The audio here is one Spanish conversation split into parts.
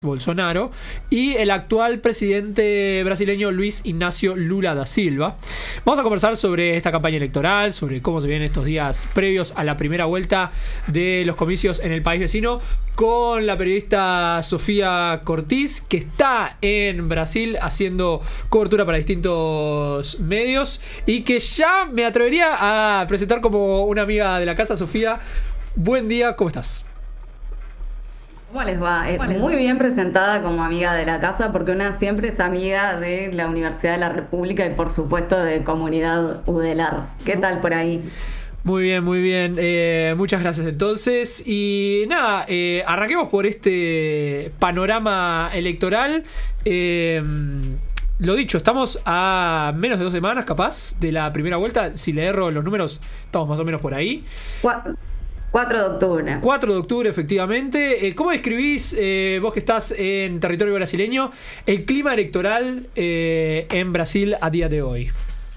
Bolsonaro y el actual presidente brasileño Luis Ignacio Lula da Silva. Vamos a conversar sobre esta campaña electoral, sobre cómo se vienen estos días previos a la primera vuelta de los comicios en el país vecino, con la periodista Sofía Cortiz, que está en Brasil haciendo cobertura para distintos medios y que ya me atrevería a presentar como una amiga de la casa. Sofía, buen día, ¿cómo estás? ¿Cómo les va? Muy bien presentada como amiga de la casa, porque una siempre es amiga de la Universidad de la República y por supuesto de Comunidad Udelar. ¿Qué tal por ahí? Muy bien, muy bien. Muchas gracias entonces. Y nada, arranquemos por este panorama electoral. Lo dicho, estamos a menos de 2 semanas capaz de la primera vuelta. Si le erro los números, estamos más o menos por ahí. 4 de octubre. 4 de octubre, efectivamente. ¿Cómo describís, vos que estás en territorio brasileño, el clima electoral en Brasil a día de hoy?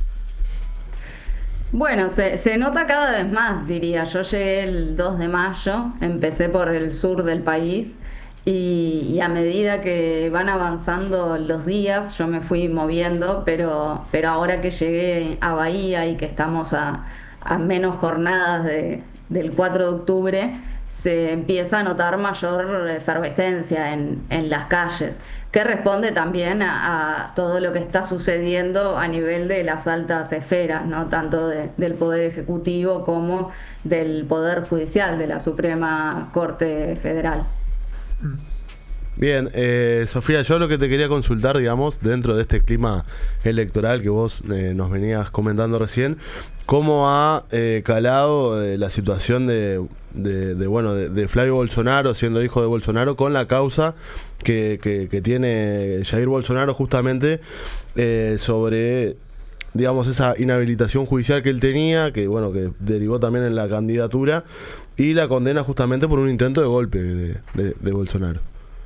Bueno, se nota cada vez más, diría. Yo llegué el 2 de mayo, empecé por el sur del país y a medida que van avanzando los días, yo me fui moviendo, pero ahora que llegué a Bahía y que estamos a menos jornadas del 4 de octubre, se empieza a notar mayor efervescencia en las calles, que responde también a todo lo que está sucediendo a nivel de las altas esferas, ¿no? Tanto del Poder Ejecutivo como del Poder Judicial, de la Suprema Corte Federal. Bien, Sofía, yo lo que te quería consultar, digamos, dentro de este clima electoral que vos nos venías comentando recién, ¿cómo ha calado la situación de Flavio Bolsonaro, siendo hijo de Bolsonaro, con la causa que tiene Jair Bolsonaro justamente sobre, digamos, esa inhabilitación judicial que él tenía, que derivó también en la candidatura, y la condena justamente por un intento de golpe de Bolsonaro?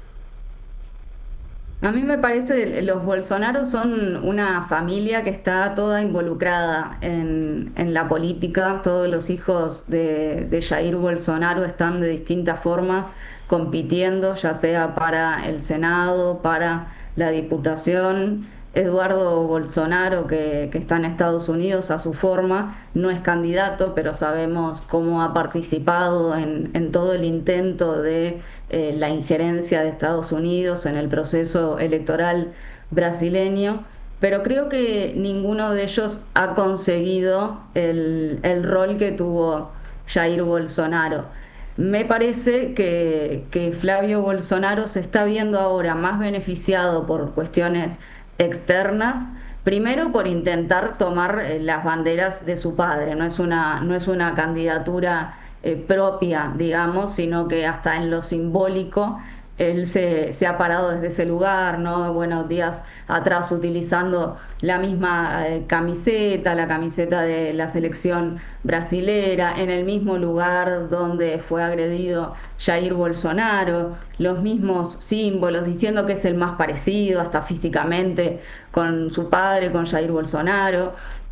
A mí me parece que los Bolsonaro son una familia que está toda involucrada en la política. Todos los hijos de Jair Bolsonaro están de distintas formas compitiendo, ya sea para el Senado, para la Diputación. Eduardo Bolsonaro, que está en Estados Unidos a su forma, no es candidato, pero sabemos cómo ha participado en todo el intento de la injerencia de Estados Unidos en el proceso electoral brasileño. Pero creo que ninguno de ellos ha conseguido el rol que tuvo Jair Bolsonaro. Me parece que Flavio Bolsonaro se está viendo ahora más beneficiado por cuestiones externas, primero por intentar tomar las banderas de su padre. No es una candidatura propia, digamos, sino que hasta en lo simbólico él se ha parado desde ese lugar, ¿no? Buenos días atrás utilizando la misma camiseta, la camiseta de la selección brasilera, en el mismo lugar donde fue agredido Jair Bolsonaro, los mismos símbolos, diciendo que es el más parecido, hasta físicamente, con su padre, con Jair Bolsonaro.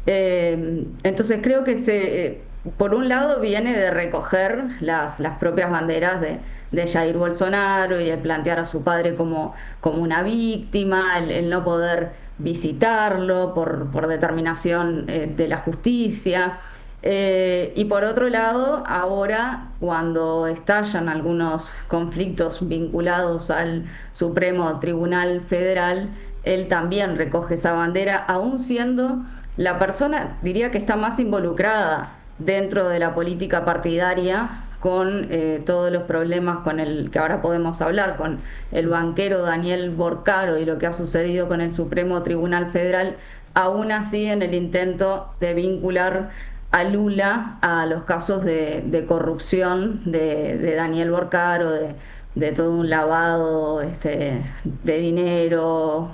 Entonces creo que por un lado viene de recoger las propias banderas de Jair Bolsonaro y el plantear a su padre como una víctima, el no poder visitarlo por determinación de la justicia. Y por otro lado, ahora cuando estallan algunos conflictos vinculados al Supremo Tribunal Federal, él también recoge esa bandera, aún siendo la persona, diría, que está más involucrada dentro de la política partidaria, con todos los problemas con el que ahora podemos hablar, con el banquero Daniel Borcaro y lo que ha sucedido con el Supremo Tribunal Federal. Aún así, en el intento de vincular a Lula a los casos de corrupción de Daniel Borcaro, de todo un lavado de dinero,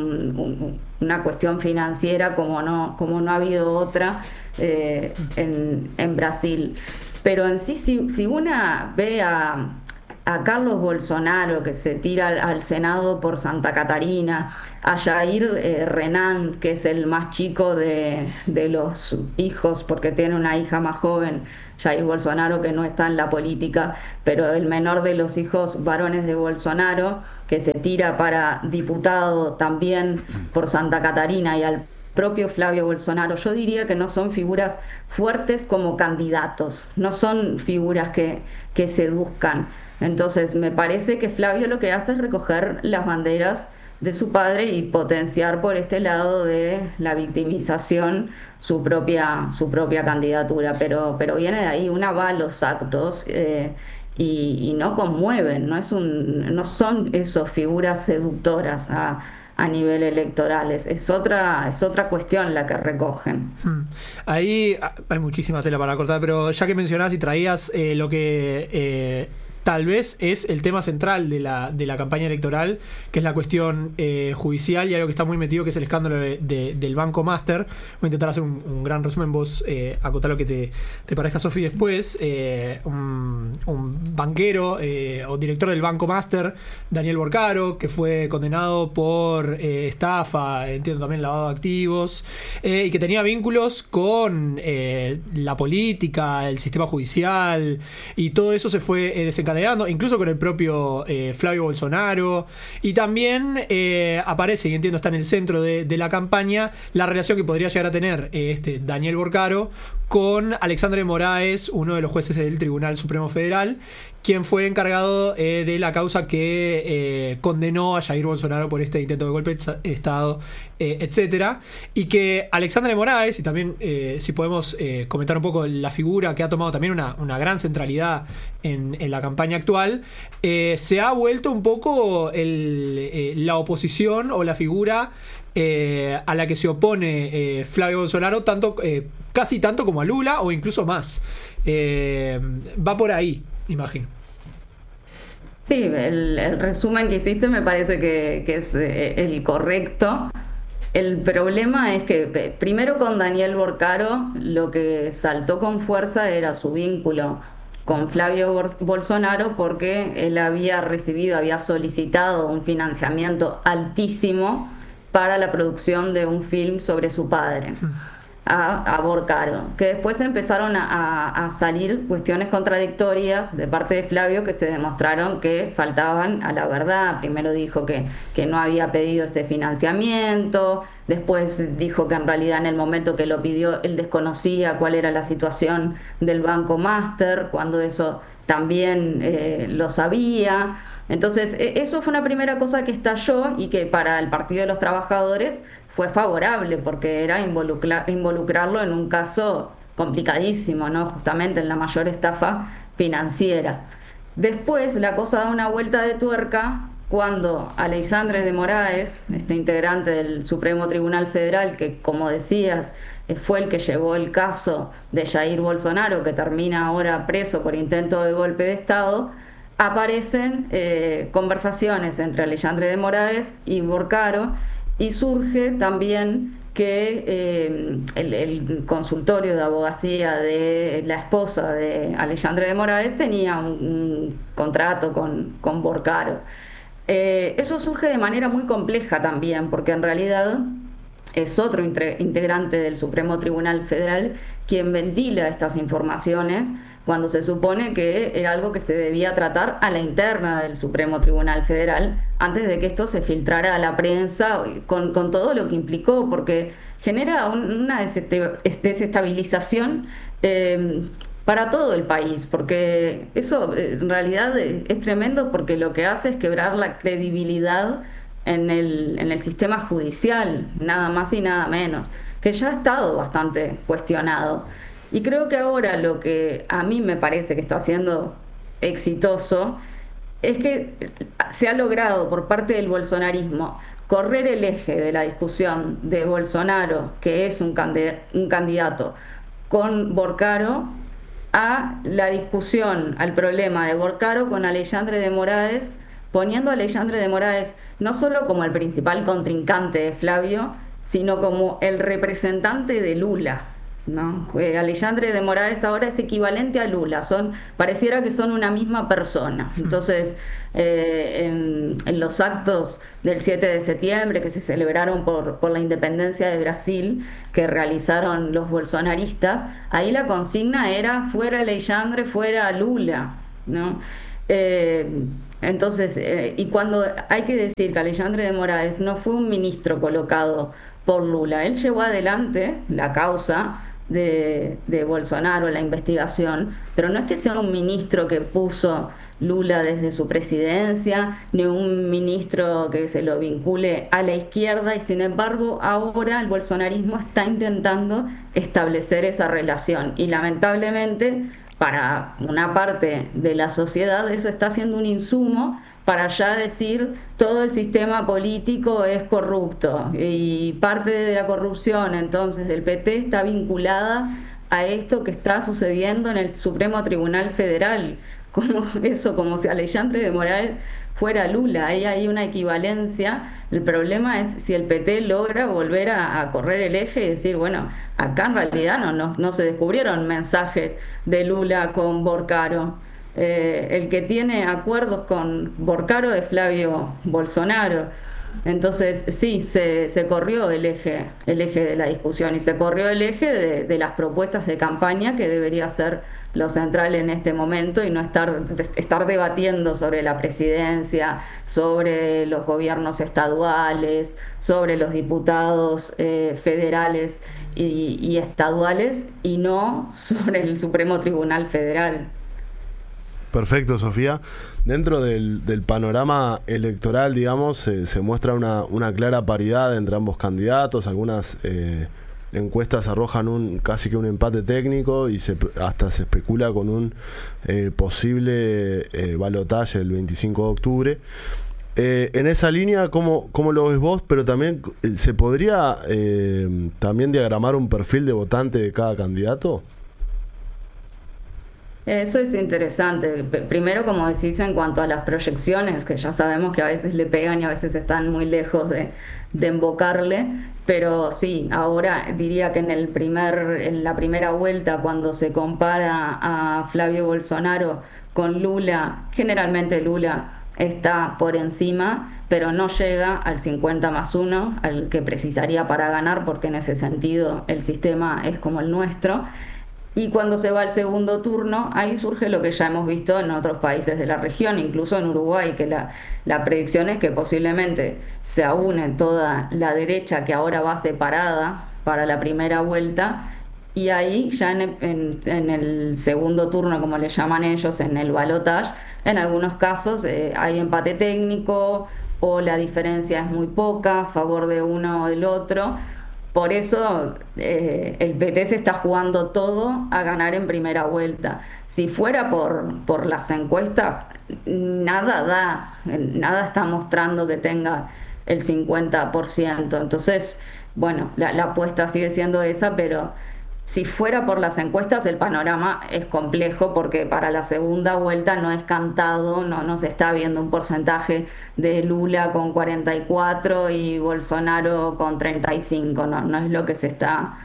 una cuestión financiera como no ha habido otra en Brasil. Pero en sí, si una ve a a Carlos Bolsonaro, que se tira al Senado por Santa Catarina, a Jair Renan, que es el más chico de los hijos, porque tiene una hija más joven, Jair Bolsonaro, que no está en la política, pero el menor de los hijos varones de Bolsonaro, que se tira para diputado también por Santa Catarina, y al propio Flavio Bolsonaro. Yo diría que no son figuras fuertes como candidatos, no son figuras que seduzcan. Entonces me parece que Flavio lo que hace es recoger las banderas de su padre y potenciar por este lado de la victimización su propia candidatura, pero viene de ahí, una va a los actos y no conmueven, no son esas figuras seductoras a nivel electoral, es otra cuestión la que recogen. Ahí hay muchísima tela para cortar, pero ya que mencionás y traías lo que tal vez es el tema central de la campaña electoral, que es la cuestión judicial, y algo que está muy metido, que es el escándalo del Banco Master. Voy a intentar hacer un gran resumen, vos acotar lo que te parezca, Sofi, después. Un banquero o director del Banco Master, Daniel Borcaro, que fue condenado por estafa, entiendo también lavado de activos, y que tenía vínculos con la política, el sistema judicial, y todo eso se fue desencadenando, incluso con el propio Flavio Bolsonaro, y también aparece, y entiendo está en el centro de la campaña, la relación que podría llegar a tener Daniel Borcaro con Alexandre de Moraes, uno de los jueces del Tribunal Supremo Federal, quien fue encargado de la causa que condenó a Jair Bolsonaro por este intento de golpe de Estado, etcétera, y que Alexandre de Moraes, y también si podemos comentar un poco la figura que ha tomado también una gran centralidad en la campaña actual, se ha vuelto un poco la oposición o la figura a la que se opone Flavio Bolsonaro, casi tanto como a Lula, o incluso más. Va por ahí, imagino. Sí, el resumen que hiciste me parece que es el correcto. El problema es que primero con Daniel Borcaro lo que saltó con fuerza era su vínculo con Flavio Bolsonaro, porque él había solicitado un financiamiento altísimo para la producción de un film sobre su padre, a Borcaro, que después empezaron a salir cuestiones contradictorias de parte de Flavio, que se demostraron que faltaban a la verdad. Primero dijo que no había pedido ese financiamiento, después dijo que en realidad en el momento que lo pidió él desconocía cuál era la situación del Banco Master, cuando eso también lo sabía. Entonces eso fue una primera cosa que estalló, y que para el Partido de los Trabajadores fue favorable, porque era involucrarlo en un caso complicadísimo, ¿no? Justamente en la mayor estafa financiera. Después la cosa da una vuelta de tuerca cuando Alexandre de Moraes, integrante del Supremo Tribunal Federal, que como decías fue el que llevó el caso de Jair Bolsonaro, que termina ahora preso por intento de golpe de Estado, aparecen conversaciones entre Alexandre de Moraes y Borcaro, y surge también que el consultorio de abogacía de la esposa de Alexandre de Moraes tenía un contrato con Borcaro. Eso surge de manera muy compleja también, porque en realidad es otro integrante del Supremo Tribunal Federal quien ventila estas informaciones, cuando se supone que era algo que se debía tratar a la interna del Supremo Tribunal Federal, antes de que esto se filtrara a la prensa, con todo lo que implicó, porque genera una desestabilización para todo el país, porque eso en realidad es tremendo, porque lo que hace es quebrar la credibilidad en el sistema judicial, nada más y nada menos, que ya ha estado bastante cuestionado. Y creo que ahora lo que a mí me parece que está siendo exitoso es que se ha logrado por parte del bolsonarismo correr el eje de la discusión de Bolsonaro, que es un candidato, con Borcaro, a la discusión, al problema de Borcaro con Alexandre de Moraes, poniendo a Alexandre de Moraes no solo como el principal contrincante de Flavio, sino como el representante de Lula. ¿no? Alexandre de Moraes ahora es equivalente a Lula, pareciera que son una misma persona. Entonces, en los actos del 7 de septiembre que se celebraron por la independencia de Brasil, que realizaron los bolsonaristas, ahí la consigna era fuera Alexandre, fuera Lula, ¿no? Entonces, y cuando hay que decir que Alexandre de Moraes no fue un ministro colocado por Lula, él llevó adelante la causa de Bolsonaro, la investigación, pero no es que sea un ministro que puso Lula desde su presidencia, ni un ministro que se lo vincule a la izquierda, y sin embargo ahora el bolsonarismo está intentando establecer esa relación, y lamentablemente para una parte de la sociedad eso está siendo un insumo para ya decir todo el sistema político es corrupto, y parte de la corrupción entonces del PT está vinculada a esto que está sucediendo en el Supremo Tribunal Federal, como si Alexandre de Moraes fuera Lula. Ahí hay una equivalencia. El problema es si el PT logra volver a correr el eje y decir, bueno, acá en realidad no se descubrieron mensajes de Lula con Borcaro. El que tiene acuerdos con Borcaro es Flavio Bolsonaro. Entonces sí, se corrió el eje de la discusión, y se corrió el eje de las propuestas de campaña, que debería ser lo central en este momento, y no estar debatiendo sobre la presidencia, sobre los gobiernos estaduales, sobre los diputados federales y estaduales, y no sobre el Supremo Tribunal Federal. Perfecto, Sofía. Dentro del panorama electoral, digamos, se muestra una clara paridad entre ambos candidatos. Algunas encuestas arrojan casi que un empate técnico, y hasta se especula con un posible balotaje el 25 de octubre. En esa línea, ¿cómo lo ves vos? Pero también, ¿se podría también diagramar un perfil de votante de cada candidato? Eso es interesante. Primero, como decís, en cuanto a las proyecciones, que ya sabemos que a veces le pegan y a veces están muy lejos de embocarle, pero sí, ahora diría que en la primera vuelta, cuando se compara a Flavio Bolsonaro con Lula, generalmente Lula está por encima, pero no llega al 50+1, al que precisaría para ganar, porque en ese sentido el sistema es como el nuestro. Y cuando se va al segundo turno, ahí surge lo que ya hemos visto en otros países de la región, incluso en Uruguay, que la predicción es que posiblemente se aúne toda la derecha, que ahora va separada para la primera vuelta, y ahí ya en el segundo turno, como le llaman ellos, en el balotage, en algunos casos hay empate técnico, o la diferencia es muy poca a favor de uno o del otro. Por eso el PT se está jugando todo a ganar en primera vuelta. Si fuera por las encuestas, nada está mostrando que tenga el 50%. Entonces, bueno, la apuesta sigue siendo esa, pero si fuera por las encuestas, el panorama es complejo, porque para la segunda vuelta no es cantado, no se está viendo un porcentaje de Lula con 44 y Bolsonaro con 35, no es lo que se está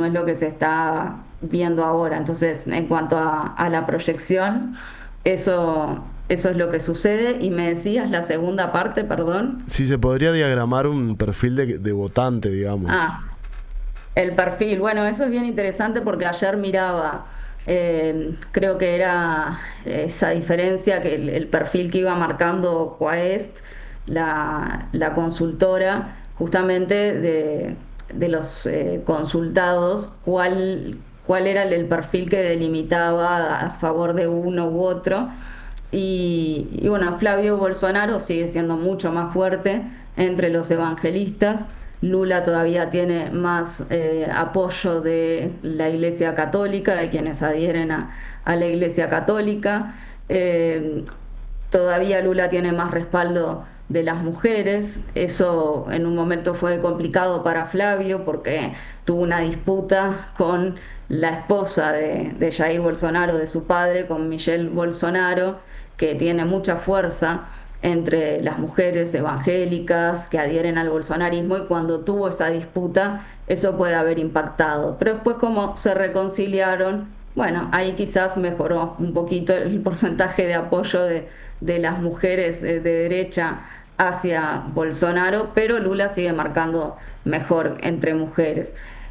viendo ahora. Entonces, en cuanto a la proyección, eso es lo que sucede. Y me decías la segunda parte, perdón. Si se podría diagramar un perfil de votante, digamos. El perfil, bueno, eso es bien interesante, porque ayer miraba, creo que era esa diferencia, que el perfil que iba marcando Quaest, la consultora, justamente de los consultados, cuál era el perfil que delimitaba a favor de uno u otro. Y bueno, Flavio Bolsonaro sigue siendo mucho más fuerte entre los evangelistas. Lula todavía tiene más apoyo de la Iglesia Católica, de quienes adhieren a la Iglesia Católica. Todavía Lula tiene más respaldo de las mujeres. Eso en un momento fue complicado para Flavio, porque tuvo una disputa con la esposa de Jair Bolsonaro, de su padre, con Michelle Bolsonaro, que tiene mucha fuerza entre las mujeres evangélicas que adhieren al bolsonarismo, y cuando tuvo esa disputa eso puede haber impactado. Pero después, como se reconciliaron, bueno, ahí quizás mejoró un poquito el porcentaje de apoyo de las mujeres de derecha hacia Bolsonaro, pero Lula sigue marcando mejor entre mujeres.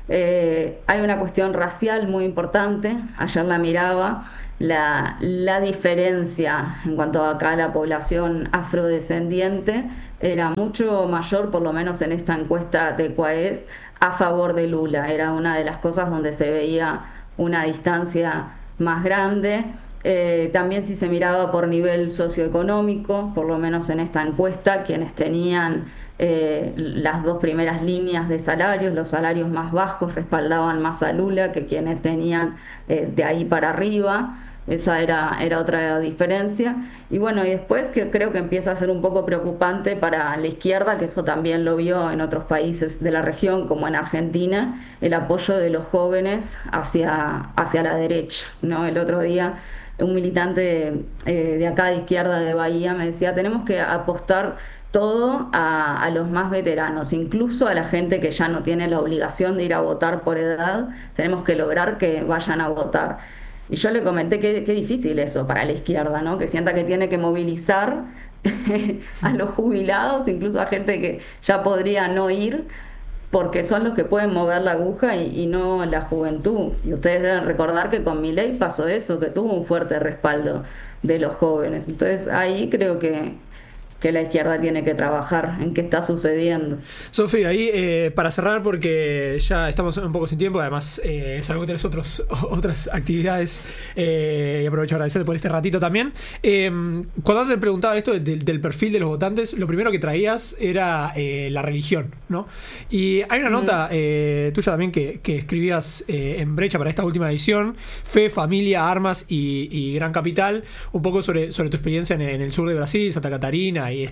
Hay una cuestión racial muy importante, ayer la miraba, la diferencia en cuanto a acá la población afrodescendiente era mucho mayor, por lo menos en esta encuesta de Quaest, a favor de Lula. Era una de las cosas donde se veía una distancia más grande. También si se miraba por nivel socioeconómico, por lo menos en esta encuesta, quienes tenían las dos primeras líneas de salarios, los salarios más bajos respaldaban más a Lula que quienes tenían de ahí para arriba. Esa era otra diferencia. Y bueno, y después que creo que empieza a ser un poco preocupante para la izquierda, que eso también lo vio en otros países de la región, como en Argentina, el apoyo de los jóvenes hacia la derecha, ¿no? El otro día un militante de acá de izquierda de Bahía me decía: tenemos que apostar todo a los más veteranos, incluso a la gente que ya no tiene la obligación de ir a votar por edad, tenemos que lograr que vayan a votar. Y yo le comenté que difícil eso para la izquierda, ¿no? Que sienta que tiene que movilizar a los jubilados, incluso a gente que ya podría no ir, porque son los que pueden mover la aguja y no la juventud. Y ustedes deben recordar que con Milei pasó eso, que tuvo un fuerte respaldo de los jóvenes. Entonces ahí creo que la izquierda tiene que trabajar en qué está sucediendo. Sofi, ahí para cerrar, porque ya estamos un poco sin tiempo, además sabemos que tenés otras actividades, y aprovecho a agradecerte por este ratito también. Cuando te preguntaba esto del perfil de los votantes, lo primero que traías era la religión, ¿no? Y hay una nota tuya también que escribías en Brecha para esta última edición: Fe, familia, armas y gran capital, un poco sobre tu experiencia en el sur de Brasil, Santa Catarina, y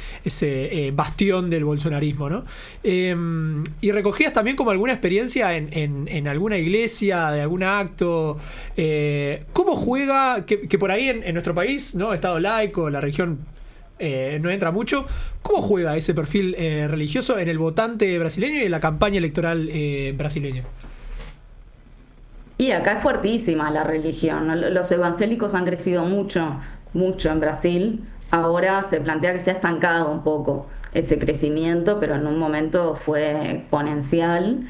ese bastión del bolsonarismo, ¿no? Y recogías también como alguna experiencia en alguna iglesia, de algún acto. ¿Cómo juega, que por ahí en nuestro país, ¿no? Estado laico, la religión no entra mucho? ¿Cómo juega ese perfil religioso en el votante brasileño y en la campaña electoral brasileña? Y acá es fuertísima la religión, ¿no? Los evangélicos han crecido mucho en Brasil. Ahora se plantea que se ha estancado un poco ese crecimiento, pero en un momento fue exponencial.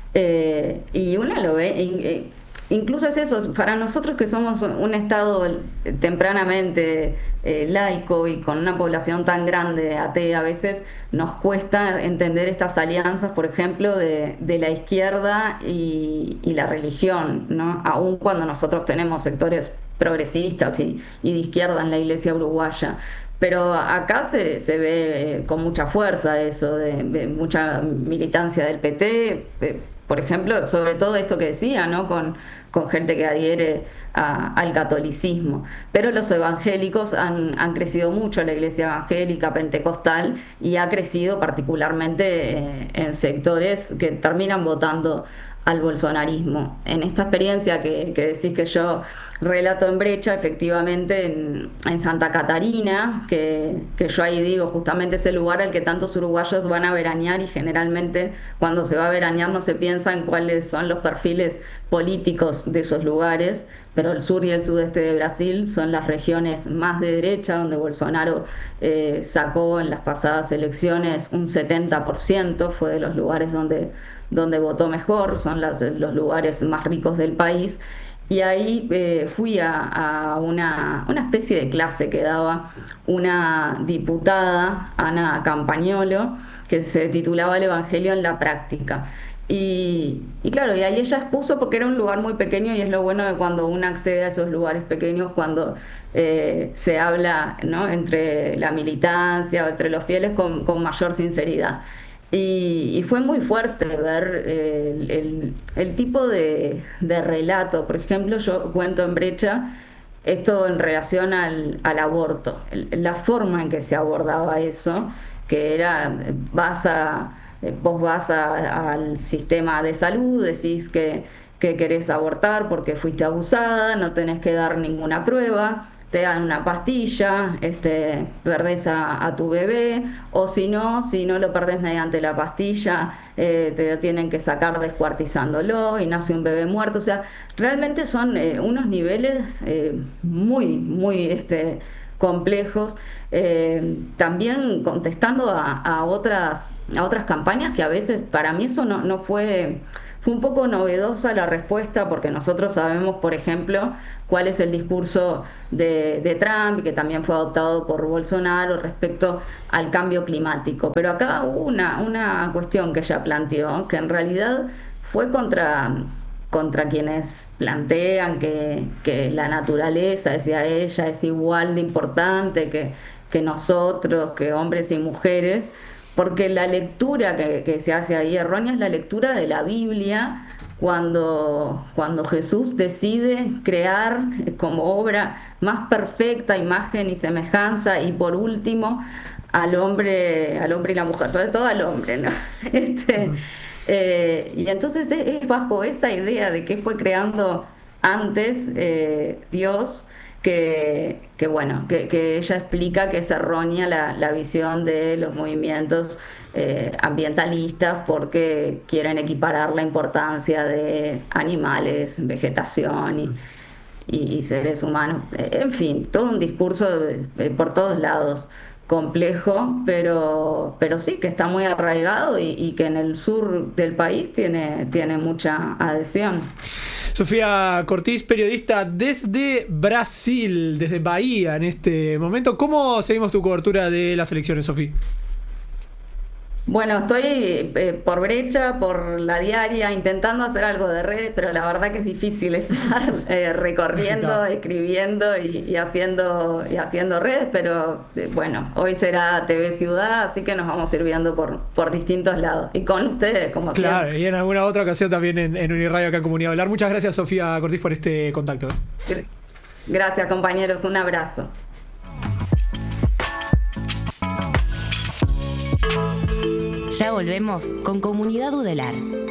Y uno lo ve, incluso es eso, para nosotros que somos un estado tempranamente laico y con una población tan grande atea, a veces nos cuesta entender estas alianzas, por ejemplo, de la izquierda y la religión, ¿no? Aun cuando nosotros tenemos sectores progresistas y de izquierda en la iglesia uruguaya. Pero acá se ve con mucha fuerza eso, de mucha militancia del PT, por ejemplo, sobre todo esto que decía, ¿no? Con gente que adhiere al catolicismo. Pero los evangélicos han crecido mucho, la iglesia evangélica pentecostal, y ha crecido particularmente en sectores que terminan votando al bolsonarismo. En esta experiencia que decís que yo relato en Brecha, efectivamente en Santa Catarina, que yo ahí digo, justamente ese lugar al que tantos uruguayos van a veranear, y generalmente cuando se va a veranear no se piensa en cuáles son los perfiles políticos de esos lugares, pero el sur y el sudeste de Brasil son las regiones más de derecha, donde Bolsonaro sacó en las pasadas elecciones un 70%, fue de los lugares donde votó mejor, son los lugares más ricos del país. Y ahí fui a una especie de clase que daba una diputada, Ana Campagnolo, que se titulaba El Evangelio en la Práctica. Y claro, y ahí ella expuso, porque era un lugar muy pequeño, y es lo bueno de cuando uno accede a esos lugares pequeños, cuando se habla, ¿no?, entre la militancia o entre los fieles con mayor sinceridad. Y fue muy fuerte ver el tipo de relato. Por ejemplo, yo cuento en Brecha esto en relación al aborto, la forma en que se abordaba eso, que era: vos vas al sistema de salud, decís que querés abortar porque fuiste abusada, no tenés que dar ninguna prueba, te dan una pastilla, perdés a tu bebé, o si no lo perdés mediante la pastilla, te lo tienen que sacar descuartizándolo y nace un bebé muerto. O sea, realmente son unos niveles muy, muy complejos. También contestando a otras campañas que a veces para mí eso no fue un poco novedosa la respuesta, porque nosotros sabemos, por ejemplo, cuál es el discurso de Trump, que también fue adoptado por Bolsonaro respecto al cambio climático. Pero acá hubo una cuestión que ella planteó, que en realidad fue contra quienes plantean que la naturaleza, decía ella, es igual de importante que nosotros, que hombres y mujeres, porque la lectura que se hace ahí errónea es la lectura de la Biblia, cuando Jesús decide crear como obra más perfecta, imagen y semejanza, y por último al hombre y la mujer, sobre todo al hombre, ¿no? Y entonces es bajo esa idea de que fue creando antes Dios, que ella explica que es errónea la visión de los movimientos ambientalistas, porque quieren equiparar la importancia de animales, vegetación y seres humanos. En fin, todo un discurso por todos lados complejo, pero sí que está muy arraigado y que en el sur del país tiene mucha adhesión. Sofía Cortiz, periodista desde Brasil, desde Bahía en este momento. ¿Cómo seguimos tu cobertura de las elecciones, Sofía? Bueno, estoy por Brecha, por La Diaria, intentando hacer algo de redes, pero la verdad que es difícil estar recorriendo, escribiendo y haciendo redes, pero bueno, hoy será TV Ciudad, así que nos vamos a ir viendo por distintos lados. Y con ustedes, como siempre. Claro, y en alguna otra ocasión también en Uniradio acá en Comunidad Hablar. Muchas gracias, Sofía Cortiz, por este contacto. Gracias, compañeros, un abrazo. Ya volvemos con Comunidad Udelar.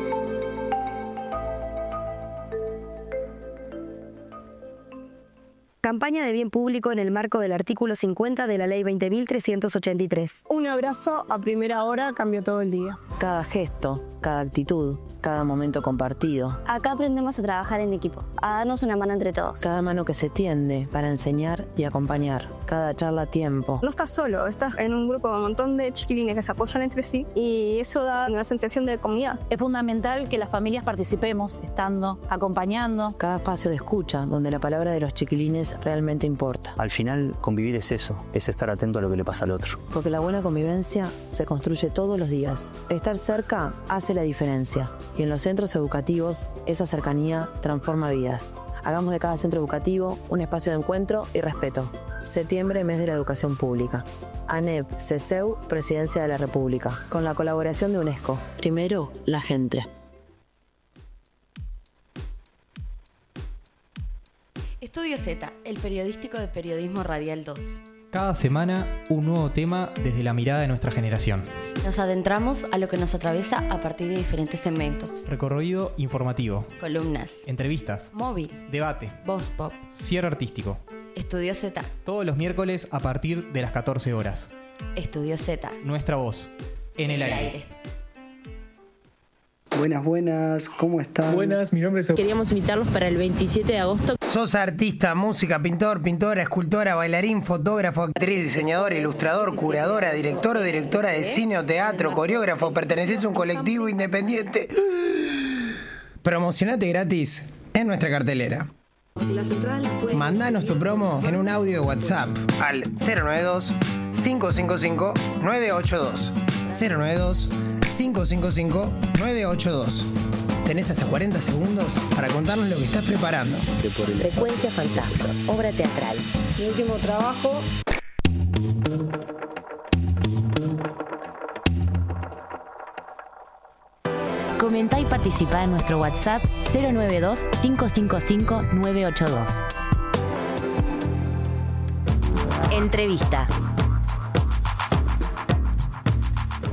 Campaña de bien público en el marco del artículo 50 de la Ley 20.383. Un abrazo a primera hora cambia todo el día. Cada gesto, cada actitud, cada momento compartido. Acá aprendemos a trabajar en equipo, a darnos una mano entre todos. Cada mano que se tiende para enseñar y acompañar. Cada charla a tiempo. No estás solo, estás en un grupo con un montón de chiquilines que se apoyan entre sí y eso da una sensación de comunidad. Es fundamental que las familias participemos, estando, acompañando. Cada espacio de escucha donde la palabra de los chiquilines realmente importa. Al final, convivir es eso, es estar atento a lo que le pasa al otro. Porque la buena convivencia se construye todos los días. Estar cerca hace la diferencia. Y en los centros educativos, esa cercanía transforma vidas. Hagamos de cada centro educativo un espacio de encuentro y respeto. Septiembre, mes de la educación pública. ANEP, CESEU, Presidencia de la República. Con la colaboración de UNESCO. Primero, la gente. Estudio Z, el periodístico de Periodismo Radial 2. Cada semana, un nuevo tema desde la mirada de nuestra generación. Nos adentramos a lo que nos atraviesa a partir de diferentes segmentos. Recorrido informativo. Columnas. Entrevistas. Móvil. Debate. Voz Pop. Cierre artístico. Estudio Z. Todos los miércoles a partir de las 14 horas. Estudio Z. Nuestra voz. En el aire. Buenas, ¿cómo están? Buenas, mi nombre es... Queríamos invitarlos para el 27 de agosto. Sos artista, música, pintor, pintora, escultora, bailarín, fotógrafo, actriz, diseñador, ilustrador, curadora, director o directora de cine o teatro, coreógrafo, perteneces a un colectivo independiente. Promocionate gratis en nuestra cartelera. Mandanos tu promo en un audio de WhatsApp al 092-555-982. 092-555-982. Tenés hasta 40 segundos para contarnos lo que estás preparando. Frecuencia Fantasma, obra teatral. Mi último trabajo. Comenta y participa en nuestro WhatsApp 092-555-982. Entrevista.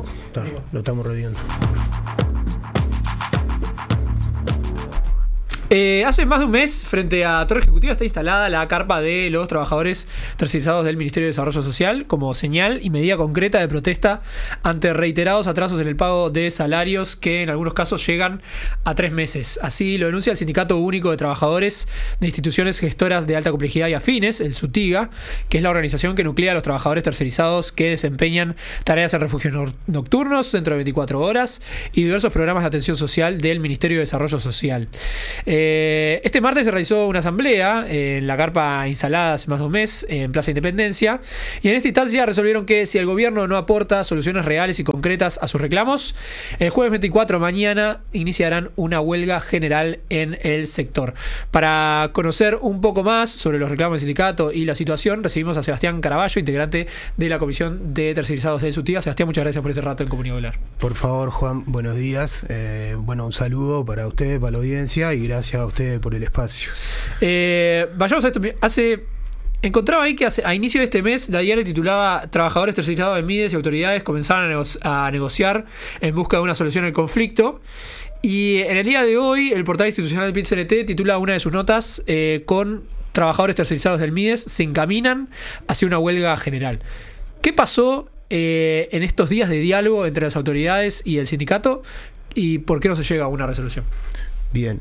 Lo estamos rodeando. Hace más de un mes, frente a Torre Ejecutiva, está instalada la carpa de los trabajadores tercerizados del Ministerio de Desarrollo Social como señal y medida concreta de protesta ante reiterados atrasos en el pago de salarios que en algunos casos llegan a 3 meses. Así lo denuncia el Sindicato Único de Trabajadores de Instituciones Gestoras de Alta Complejidad y Afines, el SUTIGA, que es la organización que nuclea a los trabajadores tercerizados que desempeñan tareas en refugios nocturnos dentro de 24 horas y diversos programas de atención social del Ministerio de Desarrollo Social. Este martes se realizó una asamblea en la carpa instalada hace más de un mes en Plaza Independencia, y en esta instancia resolvieron que si el gobierno no aporta soluciones reales y concretas a sus reclamos, el jueves 24 mañana iniciarán una huelga general en el sector. Para conocer un poco más sobre los reclamos del sindicato y la situación, recibimos a Sebastián Caraballo, integrante de la Comisión de Tercerizados del SUTIGA. Sebastián, muchas gracias por este rato en Comunidad Ocular. Por favor, Juan, buenos días. Un saludo para ustedes, para la audiencia, y gracias a ustedes por el espacio. Vayamos a esto. Encontraba ahí que a inicio de este mes la diaria titulaba: trabajadores tercerizados de MIDES y autoridades comenzaron a negociar en busca de una solución al conflicto. Y en el día de hoy el portal institucional del PIT-CNT titula una de sus notas con trabajadores tercerizados del MIDES se encaminan hacia una huelga general. ¿Qué pasó en estos días de diálogo entre las autoridades y el sindicato, y por qué no se llega a una resolución? Bien,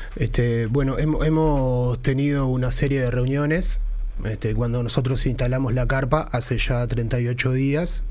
hemos tenido una serie de reuniones cuando nosotros instalamos la carpa hace ya 38 días.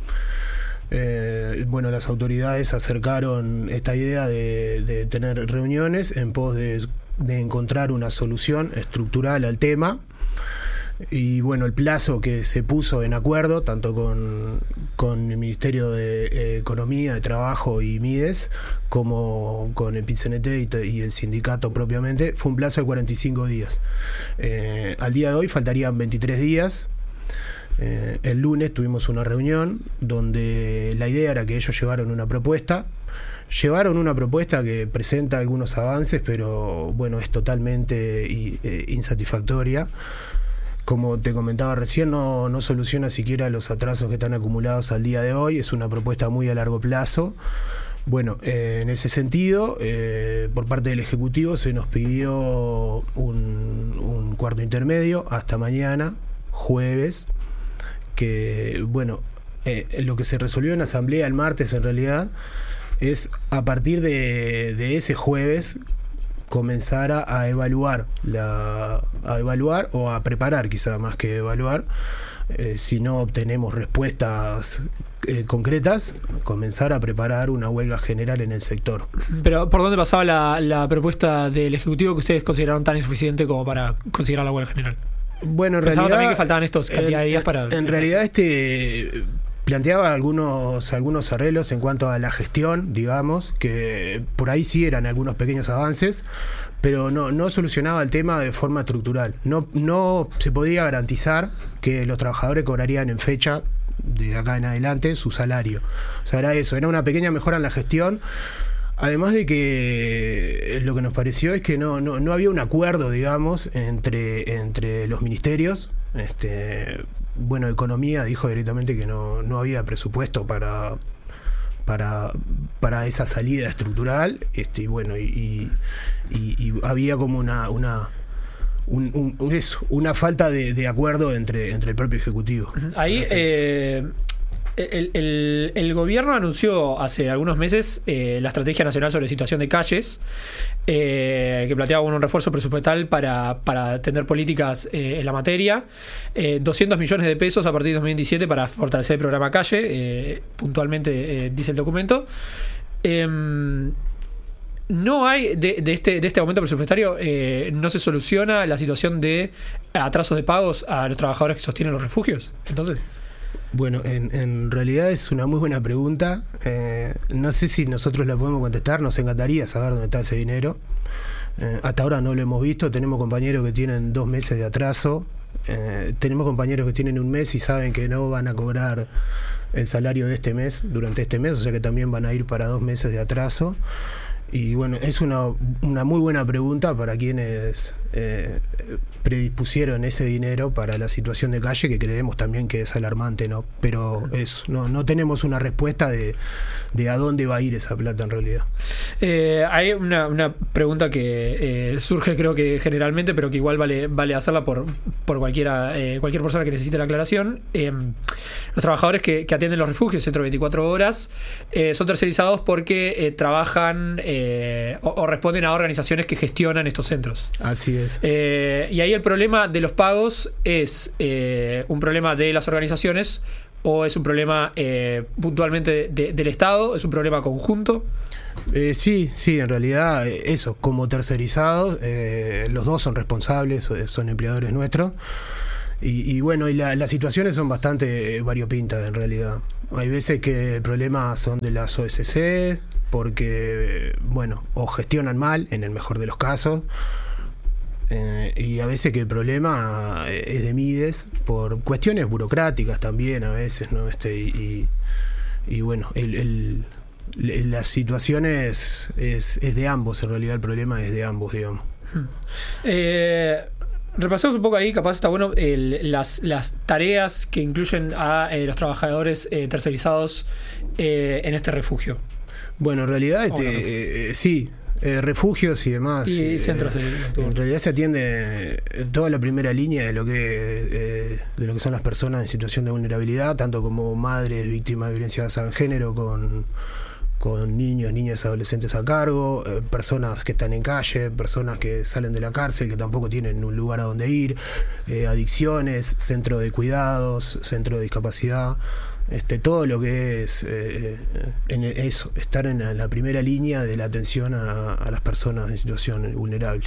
Las autoridades acercaron esta idea de tener reuniones en pos de encontrar una solución estructural al tema. Y el plazo que se puso en acuerdo, tanto con el Ministerio de Economía, de Trabajo y MIDES, como con el PIT-CNT y el sindicato propiamente, fue un plazo de 45 días. Al día de hoy faltarían 23 días. El lunes tuvimos una reunión donde la idea era que ellos llevaron una propuesta que presenta algunos avances, pero es totalmente insatisfactoria. Como te comentaba recién, no soluciona siquiera los atrasos que están acumulados al día de hoy. Es una propuesta muy a largo plazo. En ese sentido, por parte del Ejecutivo se nos pidió un cuarto intermedio hasta mañana, jueves, que lo que se resolvió en la asamblea el martes en realidad es a partir de ese jueves comenzar a evaluar o a preparar, quizá más que evaluar, si no obtenemos respuestas concretas, comenzar a preparar una huelga general en el sector. Pero ¿por dónde pasaba la propuesta del Ejecutivo que ustedes consideraron tan insuficiente como para considerar la huelga general? En Pensaba realidad también que faltaban estos cantidad de días para... En realidad planteaba algunos arreglos en cuanto a la gestión, digamos, que por ahí sí eran algunos pequeños avances, pero no solucionaba el tema de forma estructural. No se podía garantizar que los trabajadores cobrarían en fecha de acá en adelante su salario. O sea, era una pequeña mejora en la gestión. Además de que lo que nos pareció es que no había un acuerdo, digamos, entre los ministerios. Economía dijo directamente que no había presupuesto para esa salida estructural, y había como una falta de acuerdo entre el propio Ejecutivo. Ahí el gobierno anunció hace algunos meses la Estrategia Nacional sobre Situación de Calles, que planteaba un refuerzo presupuestal para atender políticas en la materia, 200 millones de pesos a partir de 2027 para fortalecer el programa Calle, puntualmente dice el documento. No hay de este aumento presupuestario, no se soluciona la situación de atrasos de pagos a los trabajadores que sostienen los refugios. Entonces, en realidad es una muy buena pregunta. No sé si nosotros la podemos contestar. Nos encantaría saber dónde está ese dinero. Hasta ahora no lo hemos visto. Tenemos compañeros que tienen 2 meses de atraso. Tenemos compañeros que tienen 1 mes y saben que no van a cobrar el salario de este mes durante este mes, o sea que también van a ir para 2 meses de atraso. Y bueno, es una muy buena pregunta para quienes predispusieron ese dinero para la situación de calle, que creemos también que es alarmante, ¿no? Pero no tenemos una respuesta de a dónde va a ir esa plata en realidad. Hay una pregunta que surge, creo que generalmente, pero que igual vale hacerla por cualquier persona que necesite la aclaración. Los trabajadores que atienden los refugios, centro 24 horas, son tercerizados porque trabajan o responden a organizaciones que gestionan estos centros. Así es. Y ahí el problema de los pagos es un problema de las organizaciones, o es un problema puntualmente del Estado, es un problema conjunto. Sí, en realidad eso, como tercerizados, los dos son responsables, son empleadores nuestros. Y bueno, y las situaciones son bastante variopintas en realidad. Hay veces que el problema son de las OSC, porque, bueno, o gestionan mal, en el mejor de los casos, y a veces que el problema es de Mides, por cuestiones burocráticas también a veces, ¿no? Y bueno, la situación es de ambos, en realidad el problema es de ambos, digamos. Repasemos un poco ahí, capaz está bueno, las tareas que incluyen a los trabajadores tercerizados en este refugio. Bueno, en realidad sí, refugios y demás. Y centros en realidad se atiende toda la primera línea de lo que son las personas en situación de vulnerabilidad, tanto como madres víctimas de violencia basada en género, con niños, niñas, adolescentes a cargo, personas que están en calle, personas que salen de la cárcel, que tampoco tienen un lugar a donde ir, adicciones, centro de cuidados, centro de discapacidad, todo lo que es eso, estar en la primera línea de la atención a las personas en situación vulnerable.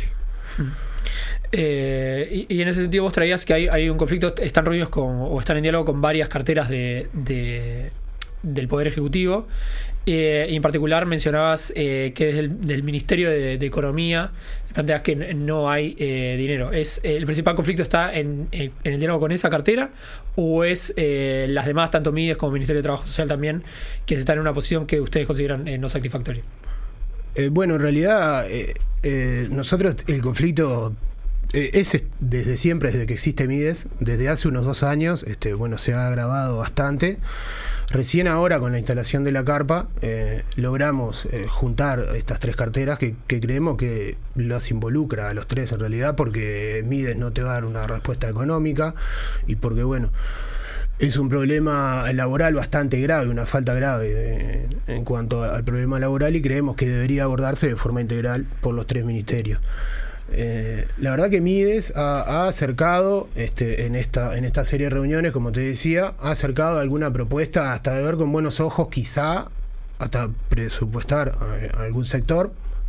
Y en ese sentido vos traías que hay un conflicto, están reunidos o están en diálogo con varias carteras del Poder Ejecutivo. Y en particular mencionabas que desde del Ministerio de Economía planteas que no hay dinero. ¿Es el principal conflicto está en el diálogo con esa cartera, o es las demás, tanto Mides como Ministerio de Trabajo Social también, que están en una posición que ustedes consideran no satisfactoria? Bueno, en realidad nosotros el conflicto es desde siempre, desde que existe Mides, desde hace unos 2 años, se ha agravado bastante. Recién ahora, con la instalación de la carpa, logramos juntar estas 3 carteras que creemos que las involucra a los 3 en realidad, porque Mides no te va a dar una respuesta económica y porque, bueno, es un problema laboral bastante grave, una falta grave en cuanto al problema laboral, y creemos que debería abordarse de forma integral por los 3 ministerios. La verdad que Mides ha acercado en esta serie de reuniones, como te decía, ha acercado alguna propuesta hasta de ver con buenos ojos, quizá hasta presupuestar a algún sector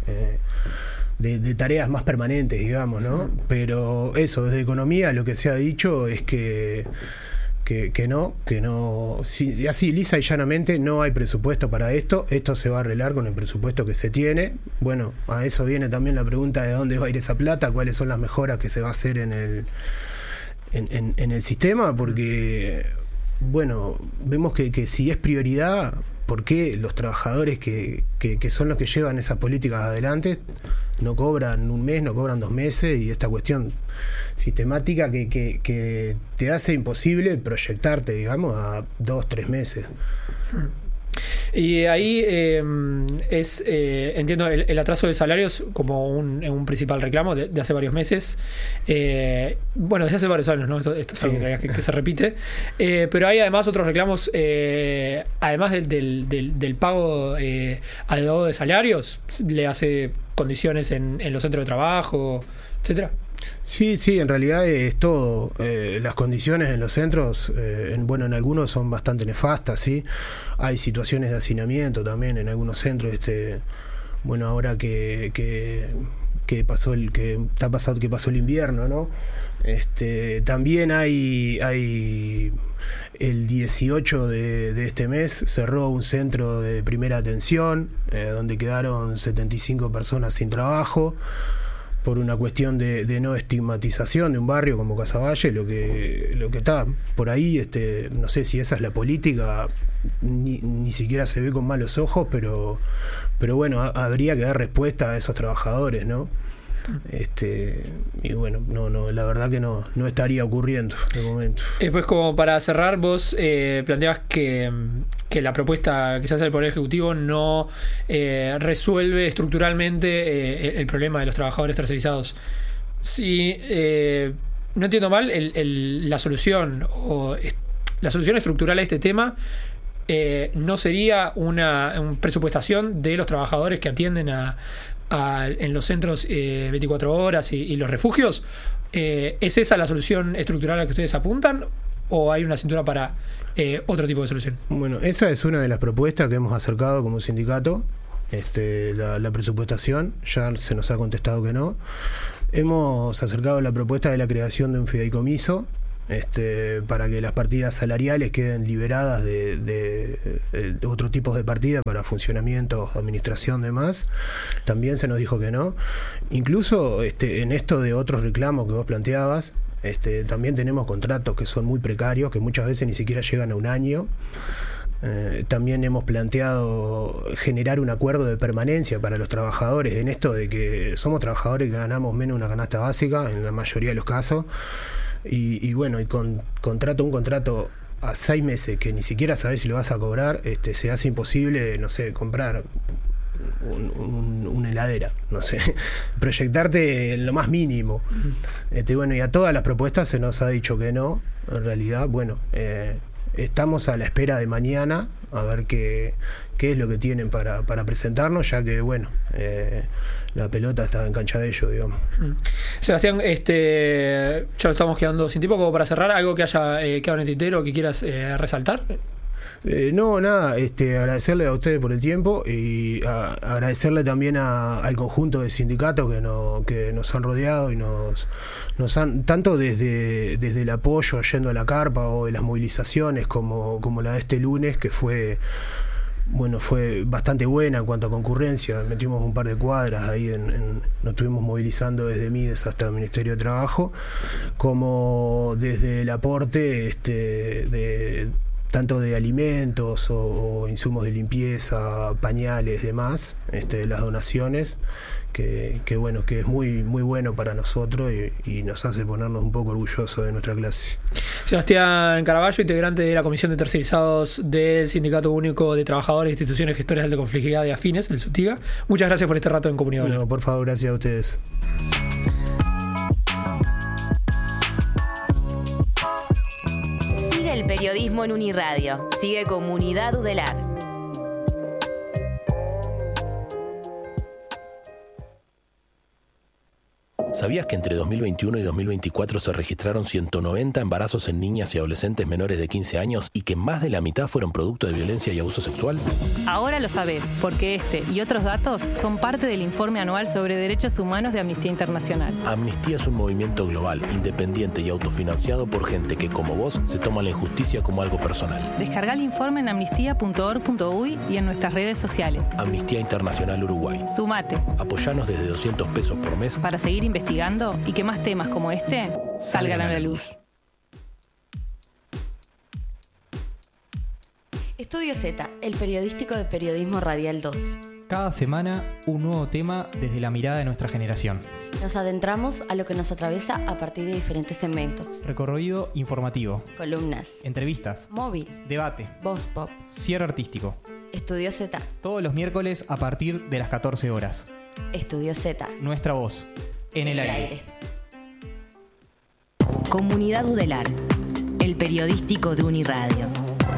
de tareas más permanentes, digamos, ¿no? Pero eso, desde economía lo que se ha dicho es que no, sí, así lisa y llanamente no hay presupuesto para esto se va a arreglar con el presupuesto que se tiene. Bueno, a eso viene también la pregunta de dónde va a ir esa plata, cuáles son las mejoras que se va a hacer en el sistema, porque, bueno, vemos que si es prioridad, ¿por qué los trabajadores que son los que llevan esas políticas adelante no cobran un mes, no cobran 2 meses, y esta cuestión sistemática que te hace imposible proyectarte, digamos, a 2-3 meses? Y ahí entiendo el atraso de salarios como un principal reclamo de hace varios meses. Bueno, desde hace varios años, ¿no? Esto es algo que se repite. Pero hay además otros reclamos, además del pago adeudado de salarios, le hace condiciones en los centros de trabajo, etcétera. Sí, en realidad es todo. Las condiciones en los centros, en algunos son bastante nefastas, ¿sí? Hay situaciones de hacinamiento también en algunos centros. Bueno, ahora que pasó el invierno, ¿no? También hay el 18 de este mes cerró un centro de primera atención, donde quedaron 75 personas sin trabajo, por una cuestión de no estigmatización de un barrio como Casaballe, lo que está por ahí. No sé si esa es la política, ni siquiera se ve con malos ojos, pero bueno, habría que dar respuesta a esos trabajadores, ¿no? Y bueno, no, la verdad que no estaría ocurriendo de momento. Pues como para cerrar, vos planteabas que la propuesta que se hace del Poder Ejecutivo no resuelve estructuralmente el problema de los trabajadores tercerizados. Si no entiendo mal, la solución estructural a este tema no sería una presupuestación de los trabajadores que atienden en los centros 24 horas y los refugios. ¿Es esa la solución estructural a la que ustedes apuntan o hay una cintura para otro tipo de solución? Bueno, esa es una de las propuestas que hemos acercado como sindicato. La presupuestación, ya se nos ha contestado que no. Hemos acercado la propuesta de la creación de un fideicomiso para que las partidas salariales queden liberadas de otros tipos de partidas para funcionamiento, administración, demás. También se nos dijo que no. Incluso en esto de otros reclamos que vos planteabas, también tenemos contratos que son muy precarios, que muchas veces ni siquiera llegan a un año. También hemos planteado generar un acuerdo de permanencia para los trabajadores, en esto de que somos trabajadores que ganamos menos de una canasta básica en la mayoría de los casos. Y bueno, y con un contrato a 6 meses que ni siquiera sabés si lo vas a cobrar, se hace imposible, no sé, comprar una heladera, no sé, proyectarte en lo más mínimo. Bueno, y a todas las propuestas se nos ha dicho que no. En realidad, bueno, estamos a la espera de mañana a ver qué es lo que tienen para presentarnos, ya que bueno, la pelota está en cancha de ellos, digamos. Sebastián, ya lo estamos quedando sin tiempo. Como para cerrar, algo que haya quedado en el tintero que quieras resaltar. No, nada, agradecerle a ustedes por el tiempo y agradecerle también al conjunto de sindicatos que nos han rodeado y nos han, tanto desde el apoyo yendo a la carpa o de las movilizaciones como la de este lunes, que fue bastante buena en cuanto a concurrencia. Metimos un par de cuadras ahí, nos estuvimos movilizando desde Mides hasta el Ministerio de Trabajo, como desde el aporte tanto de alimentos o insumos de limpieza, pañales, demás, las donaciones, que bueno, que es muy muy bueno para nosotros y nos hace ponernos un poco orgullosos de nuestra clase. Sebastián Caraballo, integrante de la Comisión de Tercerizados del Sindicato Único de Trabajadores e Instituciones Gestores de Alta Complejidad de Afines, el SUTIGA. Muchas gracias por este rato en Comunidad. Bueno, por favor, gracias a ustedes. Sigue el periodismo en Uniradio. Sigue Comunidad Udelar. ¿Sabías que entre 2021 y 2024 se registraron 190 embarazos en niñas y adolescentes menores de 15 años y que más de la mitad fueron producto de violencia y abuso sexual? Ahora lo sabés, porque este y otros datos son parte del informe anual sobre derechos humanos de Amnistía Internacional. Amnistía es un movimiento global, independiente y autofinanciado por gente que, como vos, se toma la injusticia como algo personal. Descargá el informe en amnistía.org.uy y en nuestras redes sociales. Amnistía Internacional Uruguay. Sumate. Apoyanos desde $200 por mes para seguir investigando y que más temas como este salgan a la luz. Estudio Z, el periodístico de Periodismo Radial 2. Cada semana un nuevo tema desde la mirada de nuestra generación. Nos adentramos a lo que nos atraviesa a partir de diferentes segmentos. Recorrido informativo. Columnas. Entrevistas. Móvil. Debate. Voz Pop. Cierre artístico. Estudio Z. Todos los miércoles a partir de las 14 horas. Estudio Z. Nuestra voz. En el aire. Comunidad Udelar, el periodístico de Uniradio.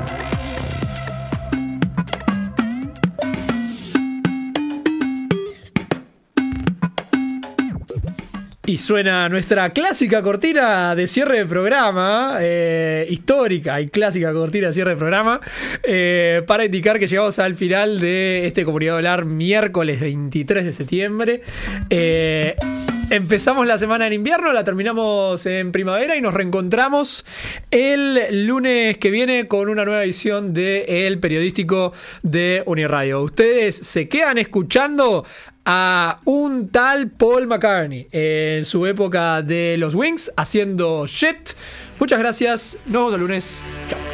Y suena nuestra clásica cortina de cierre de programa, histórica y clásica cortina de cierre de programa, para indicar que llegamos al final de este Comunidad Udelar miércoles 23 de septiembre. Empezamos la semana en invierno, la terminamos en primavera y nos reencontramos el lunes que viene con una nueva edición de El Periodístico de Uniradio. Ustedes se quedan escuchando a un tal Paul McCartney en su época de los Wings haciendo Shit. Muchas gracias, nos vemos el lunes. Chao.